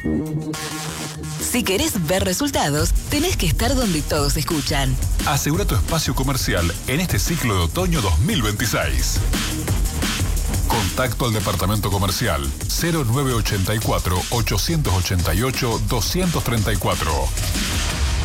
Si querés ver resultados, tenés que estar donde todos escuchan. Asegura tu espacio comercial en este ciclo de otoño 2026. Contacto al departamento comercial 0984 888 234.